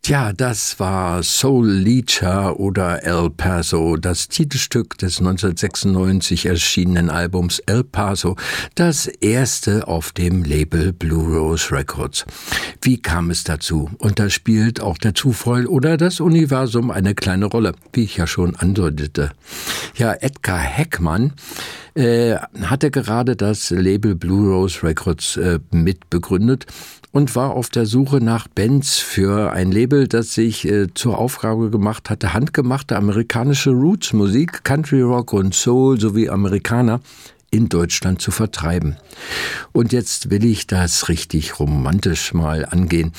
Tja, das war Soul Leacher oder El Paso, das Titelstück des 1996 erschienenen Albums El Paso, das erste auf dem Label Blue Rose Records. Wie kam es dazu? Und da spielt auch der Zufall oder das Universum eine kleine Rolle, wie ich ja schon andeutete. Ja, Edgar Heckmann hatte gerade das Label Blue Rose Records mitbegründet und war auf der Suche nach Bands für ein Label, das sich zur Aufgabe gemacht hatte, handgemachte amerikanische Roots-Musik, Country Rock und Soul sowie Amerikaner in Deutschland zu vertreiben. Und jetzt will ich das richtig romantisch mal angehen,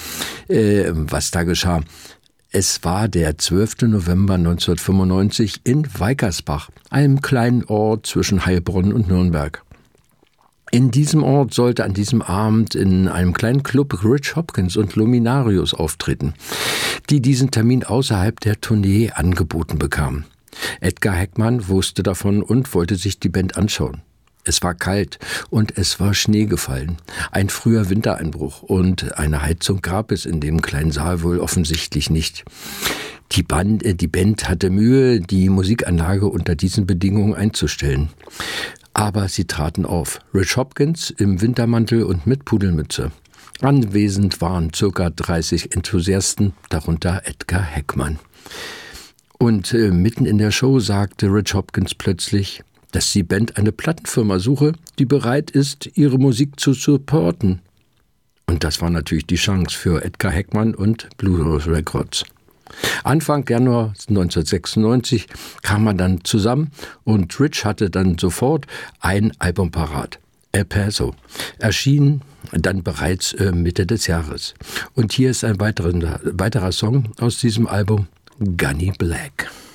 was da geschah. Es war der 12. November 1995 in Weikersbach, einem kleinen Ort zwischen Heilbronn und Nürnberg. In diesem Ort sollte an diesem Abend in einem kleinen Club Rich Hopkins und Luminarius auftreten, die diesen Termin außerhalb der Tournee angeboten bekamen. Edgar Heckmann wusste davon und wollte sich die Band anschauen. Es war kalt und es war Schnee gefallen, ein früher Wintereinbruch und eine Heizung gab es in dem kleinen Saal wohl offensichtlich nicht. Die Band hatte Mühe, die Musikanlage unter diesen Bedingungen einzustellen. Aber sie traten auf. Rich Hopkins im Wintermantel und mit Pudelmütze. Anwesend waren ca. 30 Enthusiasten, darunter Edgar Heckmann. Und mitten in der Show sagte Rich Hopkins plötzlich, dass die Band eine Plattenfirma suche, die bereit ist, ihre Musik zu supporten. Und das war natürlich die Chance für Edgar Heckmann und Blue Rose Records. Anfang Januar 1996 kam man dann zusammen und Rich hatte dann sofort ein Album parat. El Paso erschien dann bereits Mitte des Jahres. Und hier ist ein weiterer Song aus diesem Album, Gunny Black.